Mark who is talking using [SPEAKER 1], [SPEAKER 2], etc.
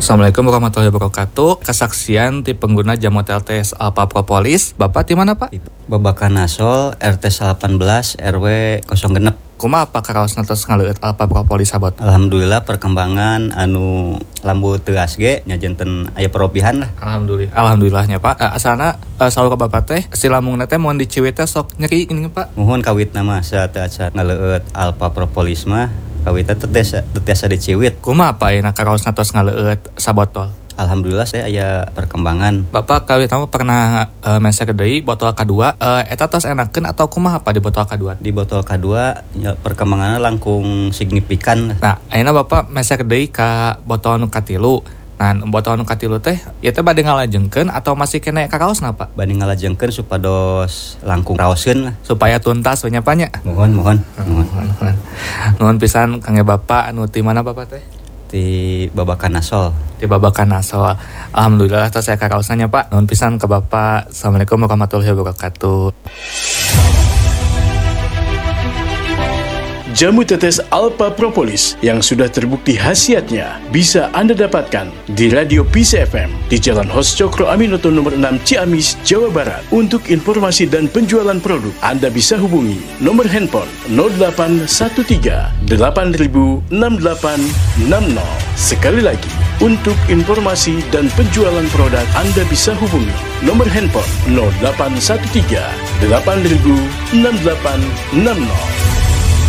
[SPEAKER 1] Assalamualaikum warahmatullahi wabarakatuh. Kesaksian ti pengguna jamu TLTS Alpha Propolis. Bapak di mana, Pak?
[SPEAKER 2] Babakan Nasol RT 18 RW 06.
[SPEAKER 1] Kumaha apa karaos natos ngaleueut Alpha Propolis sabot?
[SPEAKER 2] Alhamdulillah perkembangan anu lambu teuas ge nya janten aya perobihan lah.
[SPEAKER 1] Alhamdulillahnya, Pak. Asalna saur Bapak teh si lambungna teh mun diciwit teh sok nyeri ini, Pak.
[SPEAKER 2] Muhun kawitna mah saat ngaleueut Alpha Propolis mah kawitna tetiasa diciwit.
[SPEAKER 1] Kumaha apa ayeuna karaos natos ngaleueut sabotol?
[SPEAKER 2] Alhamdulillah saya aya perkembangan.
[SPEAKER 1] Bapak kawit tamu pernah mesek deui botol kedua eta tos enakeun atau kumaha apa di botol kedua?
[SPEAKER 2] Di botol kedua ya, perkembangannya langkung signifikan.
[SPEAKER 1] Nah, ayeuna Bapak mesek deui ka botol nu katilu. Nah, botol nu katilu teh ieu teh bade ngalajengkeun atau masih kena karaosna, Pak?
[SPEAKER 2] Bade ngalajengkeun supados langkung raoskeun lah.
[SPEAKER 1] Supaya tuntas we nya, Pak nya.
[SPEAKER 2] Mohon.
[SPEAKER 1] Nuhun pisan kangge Bapak anu ti mana Bapak teh?
[SPEAKER 2] Di Babakan Nasol.
[SPEAKER 1] Di Babakan Nasol. Alhamdulillah tos saya karaosna Pak. Nuhun pisan ke Bapak. Assalamualaikum warahmatullahi wabarakatuh.
[SPEAKER 3] Jamu tetes Alpha Propolis yang sudah terbukti khasiatnya bisa Anda dapatkan di Radio Peace FM di Jalan Hos Cokro Aminoto nomor 6 Ciamis, Jawa Barat. Untuk informasi dan penjualan produk, Anda bisa hubungi nomor handphone 0813 8000 6860. Sekali lagi, untuk informasi dan penjualan produk, Anda bisa hubungi nomor handphone 0813 8000 6860.